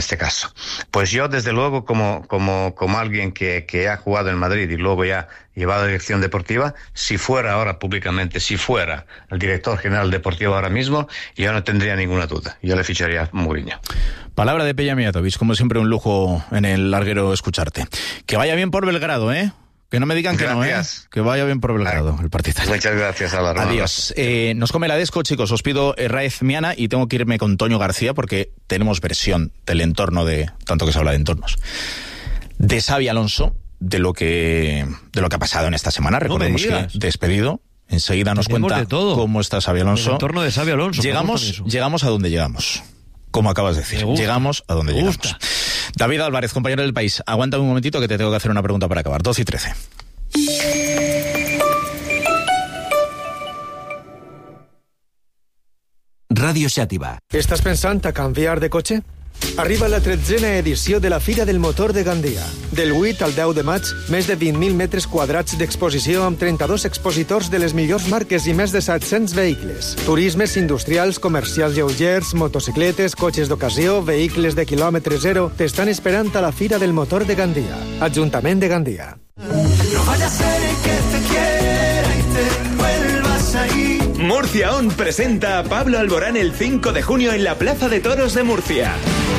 este caso. Pues yo, desde luego, como alguien que ha jugado en Madrid y luego ya llevado dirección deportiva, si fuera ahora públicamente, si fuera el director general deportivo ahora mismo, yo no tendría ninguna duda. Yo le ficharía a Mourinho. Palabra de Peja Mijatović, como siempre un lujo en el larguero escucharte. Que vaya bien por Belgrado, ¿eh? Que no me digan gracias. Que no, que vaya bien por Belgrado, el partido. Muchas gracias, Álvaro. Adiós. Nos come la desco, chicos. Os pido Raez Miana y tengo que irme con Toño García porque tenemos versión del entorno tanto que se habla de entornos, de Xabi Alonso, de lo que ha pasado en esta semana. Recordemos que despedido. Enseguida nos cuenta cómo está Xabi Alonso. El entorno de Xabi Alonso. Llegamos a donde llegamos. Como acabas de decir, llegamos a donde llegamos. David Álvarez, compañero del País, aguántame un momentito que te tengo que hacer una pregunta para acabar. 12:13. Ràdio Xàtiva. Estàs pensant a canviar de cotxe? Arriba la 13a edició de la Fira del Motor de Gandia. Del 8 al 10 de maig, més de 20.000 metres quadrats d'exposició amb 32 expositors de les millors marques i més de 700 vehicles. Turismes industrials, comercials lleugers, motocicletes, cotxes d'ocasió, vehicles de quilòmetre zero t'estan esperant a la Fira del Motor de Gandia. Ajuntament de Gandia. No vaya a ser que te quiera y te vuelvas a ir. Murcia On presenta a Pablo Alborán el 5 de junio en la Plaza de Toros de Murcia.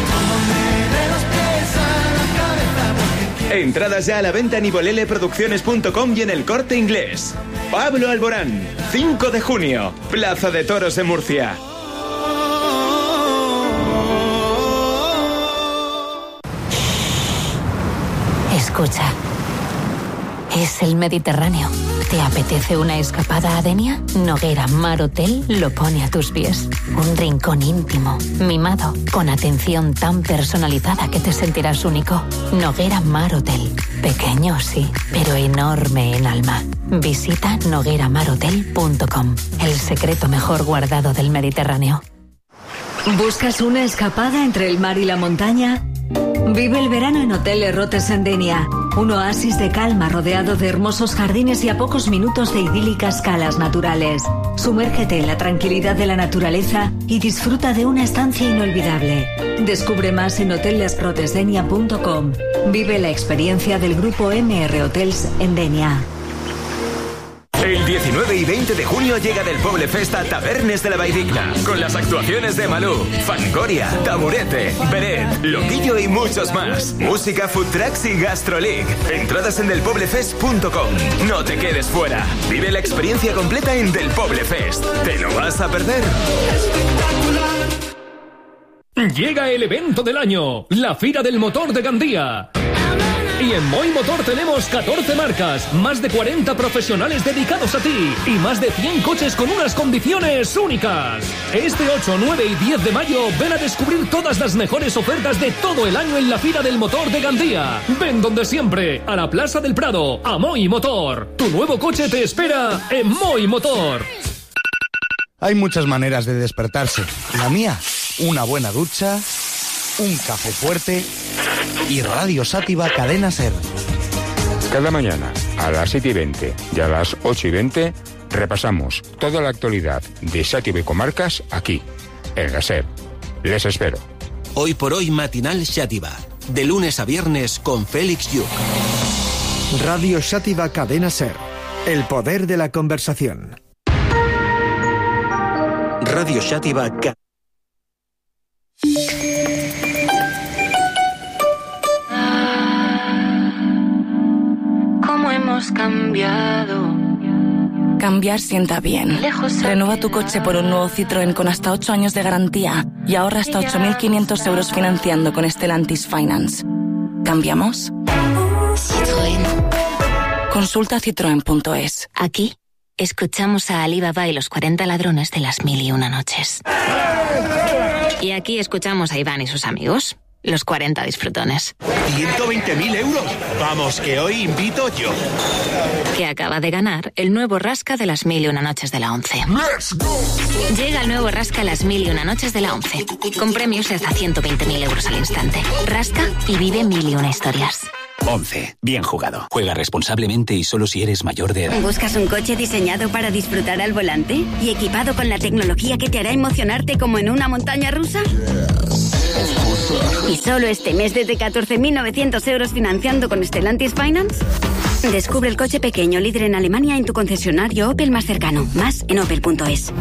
Entradas ya a la venta en iboleleproducciones.com y en El Corte Inglés. Pablo Alborán, 5 de junio, Plaza de Toros de Murcia. Escucha, es el Mediterráneo. ¿Te apetece una escapada a Denia? Noguera Mar Hotel lo pone a tus pies. Un rincón íntimo, mimado, con atención tan personalizada que te sentirás único. Noguera Mar Hotel. Pequeño, sí, pero enorme en alma. Visita nogueramarhotel.com. El secreto mejor guardado del Mediterráneo. ¿Buscas una escapada entre el mar y la montaña? Vive el verano en Hoteles Rotes en Denia. Un oasis de calma rodeado de hermosos jardines y a pocos minutos de idílicas calas naturales. Sumérgete en la tranquilidad de la naturaleza y disfruta de una estancia inolvidable. Descubre más en hotelesrotesdenia.com. Vive la experiencia del grupo MR Hotels en Denia. El 19 y 20 de junio llega del Poble Fest a Tavernes de la Valldigna, con las actuaciones de Malú, Fangoria, Taburete, Beret, Loquillo y muchos más. Música, food trucks y Gastroleague. Entradas en delpoblefest.com. No te quedes fuera. Vive la experiencia completa en Del Poble Fest. ¿Te lo vas a perder? Llega el evento del año, la Fira del Motor de Gandía. Y en Moi Motor tenemos 14 marcas, más de 40 profesionales dedicados a ti y más de 100 coches con unas condiciones únicas. Este 8, 9 y 10 de mayo ven a descubrir todas las mejores ofertas de todo el año en la Fira del Motor de Gandía. Ven donde siempre, a la Plaza del Prado, a Moi Motor. Tu nuevo coche te espera en Moi Motor. Hay muchas maneras de despertarse. La mía, una buena ducha, un café fuerte y Radio Xàtiva Cadena SER. Cada mañana a las 7:20 y a las 8:20 repasamos toda la actualidad de Xàtiva y comarcas aquí, en la SER. Les espero. Hoy por hoy matinal Xàtiva, de lunes a viernes con Félix Lluc. Radio Xàtiva Cadena SER. El poder de la conversación. Radio Xàtiva cambiado. Cambiar sienta bien. Renueva tu coche por un nuevo Citroën con hasta 8 años de garantía y ahorra hasta 8.500 euros financiando con Stellantis Finance. ¿Cambiamos? Citroën. Consulta citroen.es. Aquí escuchamos a Ali Baba y los 40 ladrones de las 1001 noches. Y aquí escuchamos a Iván y sus amigos, los 40 disfrutones. 120.000 euros. Vamos, que hoy invito yo. Que acaba de ganar el nuevo Rasca de las 1001 noches de la 11. ¡Let's go! Llega el nuevo Rasca las 1001 noches de la 11. Con premios de hasta 120.000 euros al instante. Rasca y vive 1001 historias. 11. Bien jugado. Juega responsablemente y solo si eres mayor de edad. ¿Buscas un coche diseñado para disfrutar al volante? ¿Y equipado con la tecnología que te hará emocionarte como en una montaña rusa? ¿Y solo este mes desde 14.900 euros financiando con Stellantis Finance? Descubre el coche pequeño líder en Alemania en tu concesionario Opel más cercano. Más en opel.es.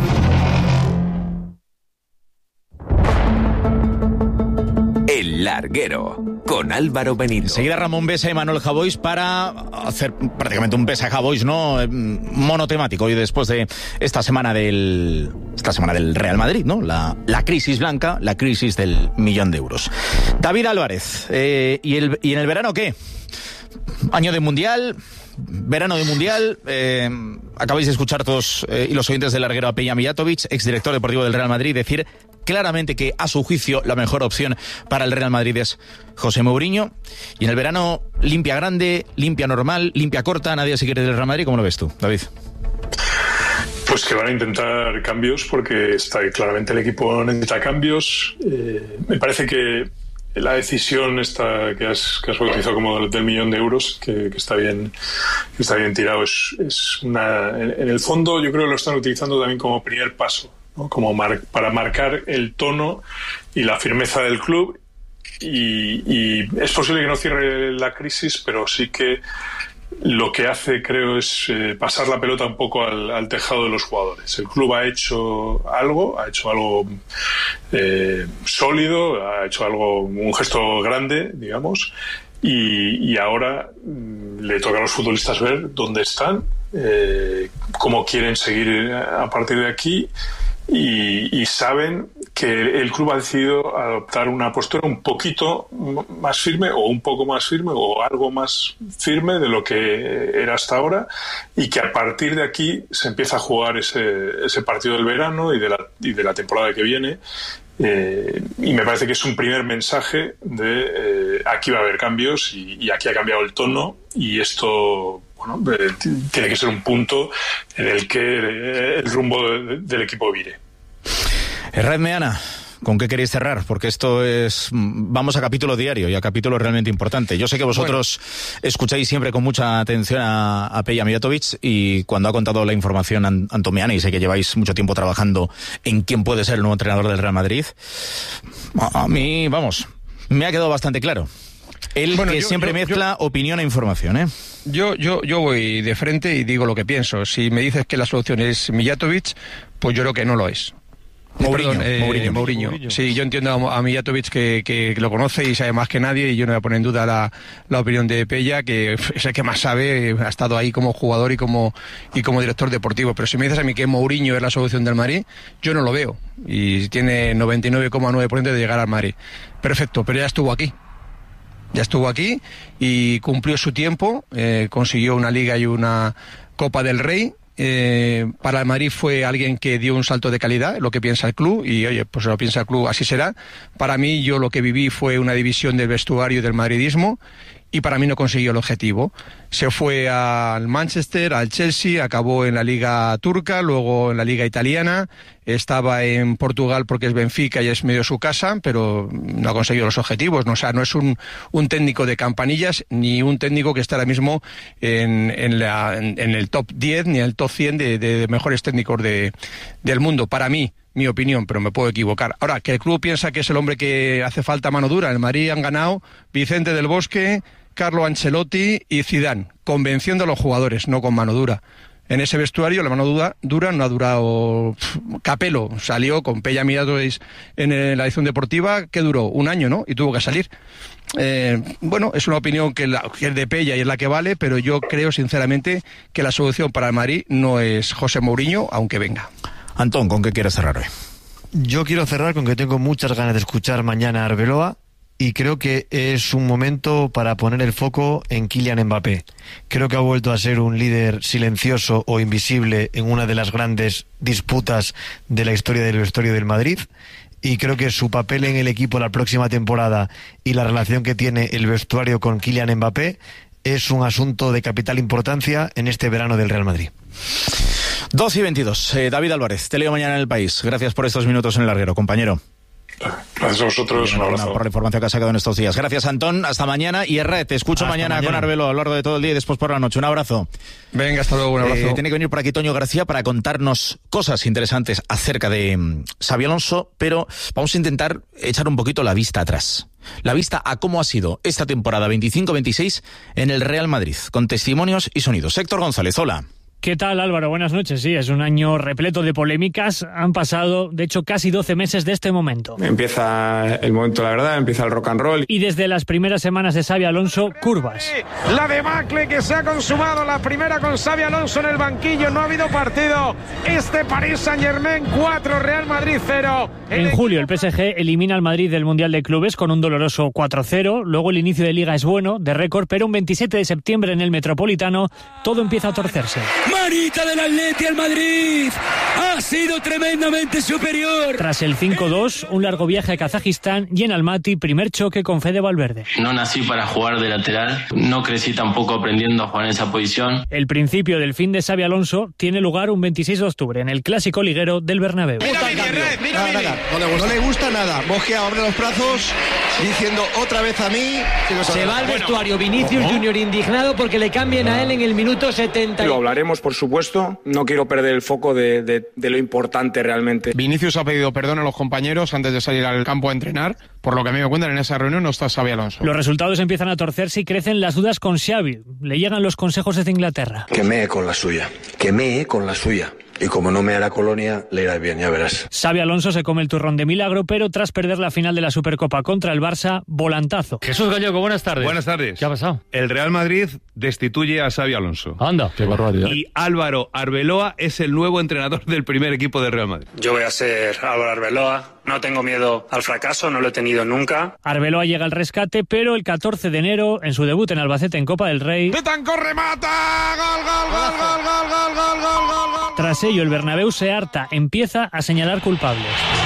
El Larguero, con Álvaro Benito. Enseguida Ramón Besa y Manuel Javois para hacer prácticamente un Besa Javois, ¿no? Monotemático. Y después de esta semana del Real Madrid, ¿no? La crisis blanca, la crisis del 1.000.000 de euros. David Álvarez, ¿y en el verano qué? Año de Mundial, verano de Mundial. Acabáis de escuchar todos y los oyentes del Larguero a Peja Mijatovic, exdirector deportivo del Real Madrid, decir claramente que a su juicio la mejor opción para el Real Madrid es José Mourinho. Y en el verano, limpia grande, limpia normal, limpia corta, nadie se quiere del Real Madrid. ¿Cómo lo ves tú, David? Pues que van a intentar cambios porque claramente el equipo necesita cambios. Me parece que la decisión esta que has bautizado como del 1.000.000 de euros, que está bien tirado, es una, en el fondo yo creo que lo están utilizando también como primer paso, ¿no? Como para marcar el tono y la firmeza del club, y es posible que no cierre la crisis, pero sí que lo que hace, creo, es pasar la pelota un poco al tejado de los jugadores. El club ha hecho algo sólido, ha hecho un gesto grande, digamos, y ahora le toca a los futbolistas ver dónde están, cómo quieren seguir a partir de aquí, y saben que el club ha decidido adoptar una postura un poquito más firme, o un poco más firme, o algo más firme de lo que era hasta ahora, y que a partir de aquí se empieza a jugar ese partido del verano y de la temporada que viene. Y me parece que es un primer mensaje de aquí va a haber cambios, y aquí ha cambiado el tono, y esto, bueno, tiene que ser un punto en el que el rumbo del equipo vire. Red Meana, ¿con qué queréis cerrar? Porque esto es... Vamos a capítulo diario y a capítulo realmente importante. Yo sé que vosotros escucháis siempre con mucha atención a Peja Mijatovic, y cuando ha contado la información Antón Meana, y sé que lleváis mucho tiempo trabajando en quién puede ser el nuevo entrenador del Real Madrid, a mí, vamos, me ha quedado bastante claro. Él siempre mezcla opinión e información, ¿eh? Yo voy de frente y digo lo que pienso. Si me dices que la solución es Mijatovic, pues yo creo que no lo es. Mourinho. Sí, yo entiendo a Mijatovic que lo conoce y sabe más que nadie, y yo no voy a poner en duda la opinión de Peja, que es el que más sabe, ha estado ahí como jugador y como director deportivo. Pero si me dices a mí que Mourinho es la solución del Madrid, yo no lo veo, y tiene 99,9% de llegar al Madrid. Perfecto, pero ya estuvo aquí y cumplió su tiempo, consiguió una Liga y una Copa del Rey. Para el Madrid fue alguien que dio un salto de calidad, lo que piensa el club, y oye, pues lo piensa el club, así será. Para mí, yo lo que viví fue una división del vestuario del madridismo, y para mí no consiguió el objetivo. Se fue al Manchester, al Chelsea, acabó en la Liga Turca, luego en la Liga Italiana, estaba en Portugal porque es Benfica y es medio su casa, pero no ha conseguido los objetivos. No, o sea, no es un técnico de campanillas, ni un técnico que está ahora mismo en el top 10 ni en el top 100 de mejores técnicos del mundo. Para mí, mi opinión, pero me puedo equivocar. Ahora, que el club piensa que es el hombre que hace falta mano dura. En el Madrid han ganado Vicente del Bosque, Carlo Ancelotti y Zidane, convenciendo a los jugadores, no con mano dura. En ese vestuario la mano dura no ha durado. Capello salió con Peja Mijatovic en la edición deportiva, que duró un año, ¿no? Y tuvo que salir. Es una opinión que es de Peja y es la que vale, pero yo creo sinceramente que la solución para el Madrid no es José Mourinho, aunque venga. Antón, ¿con qué quieres cerrar hoy? Yo quiero cerrar con que tengo muchas ganas de escuchar mañana a Arbeloa, y creo que es un momento para poner el foco en Kylian Mbappé. Creo que ha vuelto a ser un líder silencioso o invisible en una de las grandes disputas de la historia del vestuario del Madrid, y creo que su papel en el equipo la próxima temporada y la relación que tiene el vestuario con Kylian Mbappé es un asunto de capital importancia en este verano del Real Madrid. 12:22. David Álvarez, te leo mañana en El País. Gracias por estos minutos en El Larguero, compañero. Gracias a vosotros, un abrazo. Por la información que has sacado en estos días. Gracias, Antón. Hasta mañana. Y Herrera, te escucho mañana con Arbeloa a lo largo de todo el día y después por la noche. Un abrazo. Venga, hasta luego, un abrazo. Tiene que venir por aquí Toño García para contarnos cosas interesantes acerca de Xabi Alonso, pero vamos a intentar echar un poquito la vista atrás. La vista a cómo ha sido esta temporada 25-26 en el Real Madrid, con testimonios y sonidos. Héctor González, hola. ¿Qué tal, Álvaro? Buenas noches. Sí, es un año repleto de polémicas. Han pasado, de hecho, casi 12 meses de este momento. Empieza el momento, la verdad, empieza el rock and roll. Y desde las primeras semanas de Xabi Alonso, curvas. La debacle que se ha consumado, la primera con Xabi Alonso en el banquillo, no ha habido partido. París Saint-Germain 4, Real Madrid 0. En julio el PSG elimina al Madrid del Mundial de Clubes con un doloroso 4-0. Luego el inicio de Liga es bueno, de récord, pero un 27 de septiembre en el Metropolitano todo empieza a torcerse. Manita del Atleti al Madrid, ha sido tremendamente superior. Tras el 5-2, un largo viaje a Kazajistán y en Almaty, primer choque con Fede Valverde. No nací para jugar de lateral, no crecí tampoco aprendiendo a jugar en esa posición. El principio del fin de Xabi Alonso tiene lugar un 26 de octubre en el clásico liguero del Bernabéu. No le gusta nada. Mosquea abre los brazos diciendo otra vez a mí. Se va al vestuario Vinicius Junior indignado porque le cambien a él en el minuto 70. Lo hablaremos, por supuesto. No quiero perder el foco de lo importante realmente. Vinicius ha pedido perdón a los compañeros antes de salir al campo a entrenar. Por lo que a mí me cuentan, en esa reunión no está Xabi Alonso. Los resultados empiezan a torcerse y crecen las dudas con Xavi. Le llegan los consejos desde Inglaterra. Que mee con la suya. Y como no me hará Colonia, le irá bien, ya verás. Xabi Alonso se come el turrón de milagro, pero tras perder la final de la Supercopa contra el Barça, volantazo. Jesús Gallego, buenas tardes. Buenas tardes. ¿Qué ha pasado? El Real Madrid destituye a Xabi Alonso. Anda, qué barbaridad. Y Álvaro Arbeloa es el nuevo entrenador del primer equipo del Real Madrid. Yo voy a ser Álvaro Arbeloa. No tengo miedo al fracaso, no lo he tenido nunca. Arbeloa llega al rescate, pero el 14 de enero, en su debut en Albacete en Copa del Rey... ¡Betancourt remata! ¡Gol! Tras ello, el Bernabéu se harta, empieza a señalar culpables.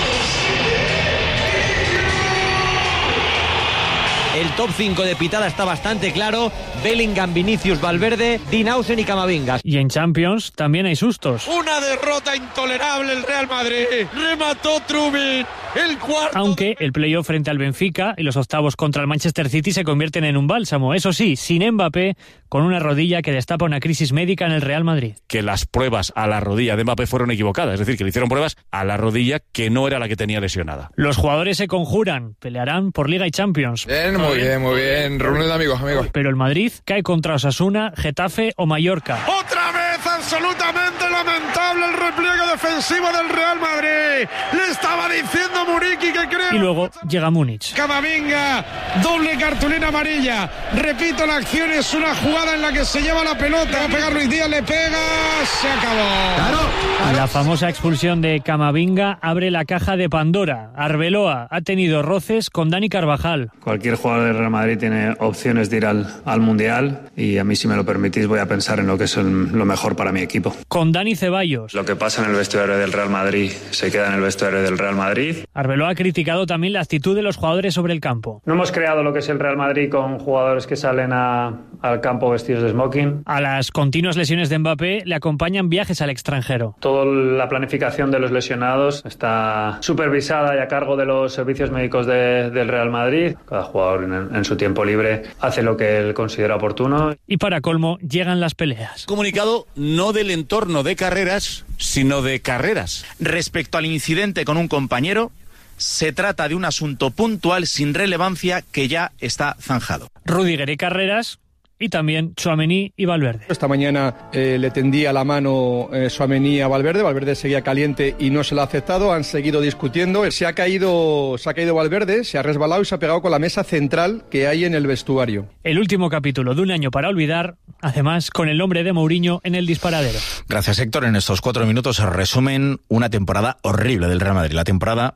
El top 5 de pitada está bastante claro. Bellingham, Vinicius, Valverde, Dinausen y Camavinga. Y en Champions también hay sustos. Una derrota intolerable el Real Madrid. Remató Trubin. El cuarto. Aunque el playoff frente al Benfica y los octavos contra el Manchester City se convierten en un bálsamo. Eso sí, sin Mbappé, con una rodilla que destapa una crisis médica en el Real Madrid. Que las pruebas a la rodilla de Mbappé fueron equivocadas. Es decir, que le hicieron pruebas a la rodilla que no era la que tenía lesionada. Los jugadores se conjuran, pelearán por Liga y Champions. Muy bien. Reunión de amigos. Pero el Madrid cae contra Osasuna, Getafe o Mallorca. ¡Otra vez! Absolutamente lamentable el repliegue defensivo del Real Madrid. Le estaba diciendo Muriqui que creo. Y luego llega Múnich. Camavinga, doble cartulina amarilla. Repito, la acción es una jugada en la que se lleva la pelota. Va a pegar Luis Díaz, le pega. Se acabó. Claro. La famosa expulsión de Camavinga abre la caja de Pandora. Arbeloa ha tenido roces con Dani Carvajal. Cualquier jugador del Real Madrid tiene opciones de ir al Mundial y a mí, si me lo permitís, voy a pensar en lo que es lo mejor para mi equipo. Con Dani Ceballos. Lo que pasa en el vestuario del Real Madrid se queda en el vestuario del Real Madrid. Arbeloa ha criticado también la actitud de los jugadores sobre el campo. No hemos creado lo que es el Real Madrid con jugadores que salen al campo vestidos de smoking. A las continuas lesiones de Mbappé le acompañan viajes al extranjero. Toda la planificación de los lesionados está supervisada y a cargo de los servicios médicos del Real Madrid. Cada jugador en su tiempo libre hace lo que él considera oportuno. Y para colmo, llegan las peleas. Comunicado no del entorno de carreras, sino de carreras. Respecto al incidente con un compañero, se trata de un asunto puntual sin relevancia que ya está zanjado. Rüdiger y Carreras, y también Tchouaméni y Valverde. Esta mañana le tendía la mano Tchouaméni a Valverde. Valverde seguía caliente y no se lo ha aceptado. Han seguido discutiendo. Se ha caído Valverde, se ha resbalado y se ha pegado con la mesa central que hay en el vestuario. El último capítulo de Un año para olvidar, además con el nombre de Mourinho en el disparadero. Gracias, Héctor. En estos 4 minutos se resumen una temporada horrible del Real Madrid, la temporada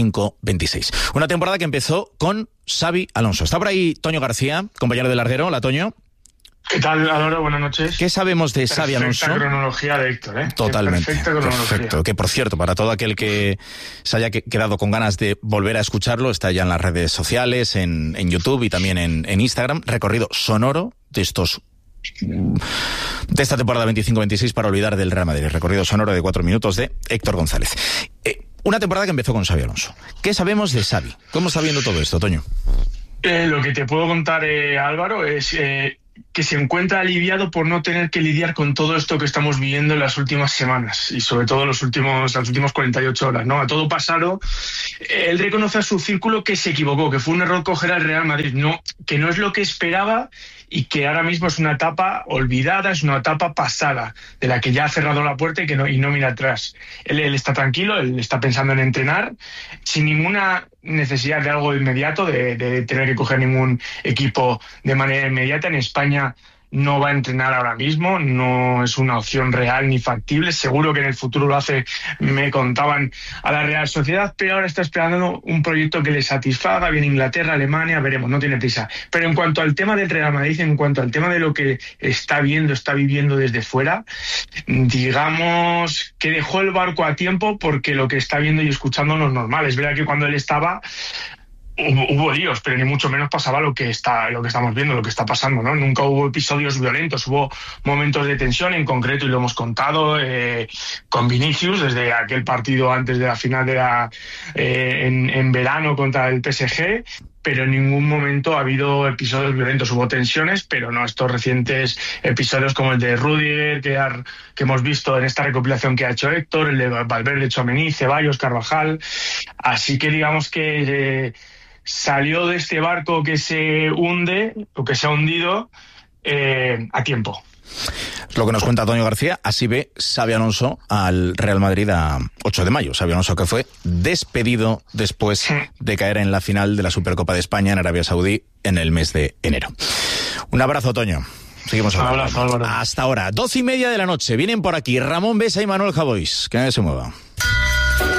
25-26. Una temporada que empezó con Xabi Alonso. Está por ahí Toño García, compañero del Larguero. Hola, Toño. ¿Qué tal, Álvaro? Buenas noches. ¿Qué sabemos de Xabi Alonso? Perfecta cronología de Héctor, ¿eh? Totalmente. Perfecta cronología. Perfecto. Que, por cierto, para todo aquel que se haya quedado con ganas de volver a escucharlo, está ya en las redes sociales, en YouTube y también en Instagram. Recorrido sonoro de esta temporada 25-26 para olvidar del Real Madrid. Recorrido sonoro de 4 minutos de Héctor González. Una temporada que empezó con Xabi Alonso. ¿Qué sabemos de Xabi? ¿Cómo está viendo todo esto, Toño? Lo que te puedo contar, Álvaro, es que se encuentra aliviado por no tener que lidiar con todo esto que estamos viviendo en las últimas semanas y sobre todo las últimas 48 horas, ¿no? A todo pasado, él reconoce a su círculo que se equivocó, que fue un error coger al Real Madrid, que no es lo que esperaba y que ahora mismo es una etapa olvidada, es una etapa pasada, de la que ya ha cerrado la puerta y no mira atrás. Él está tranquilo, él está pensando en entrenar, sin ninguna necesidad de algo inmediato, de tener que coger ningún equipo de manera inmediata. En España no va a entrenar ahora mismo, no es una opción real ni factible. Seguro que en el futuro lo hace, me contaban, a la Real Sociedad, pero ahora está esperando un proyecto que le satisfaga. Viene Inglaterra, Alemania, veremos, no tiene prisa. Pero en cuanto al tema del Real Madrid, en cuanto al tema de lo que está viviendo desde fuera, digamos que dejó el barco a tiempo, porque lo que está viendo y escuchando no es normal. Es verdad que cuando él estaba hubo líos, pero ni mucho menos pasaba lo que estamos viendo, lo que está pasando, ¿no? Nunca hubo episodios violentos, hubo momentos de tensión en concreto, y lo hemos contado con Vinicius desde aquel partido antes de la final en verano contra el PSG, pero en ningún momento ha habido episodios violentos. Hubo tensiones, pero no estos recientes episodios como el de Rudiger que hemos visto en esta recopilación que ha hecho Héctor, el de Valverde, Tchouaméni, Ceballos, Carvajal. Así que digamos que salió de este barco que se hunde, o que se ha hundido, a tiempo. Es lo que nos cuenta Toño García. Así ve Xabi Alonso al Real Madrid a 8 de mayo. Xabi Alonso, que fue despedido después de caer en la final de la Supercopa de España en Arabia Saudí en el mes de enero. Un abrazo, Toño. Seguimos hablando. Hasta ahora, 12:30 de la noche. Vienen por aquí Ramón Besa y Manuel Javois. Que nadie se mueva.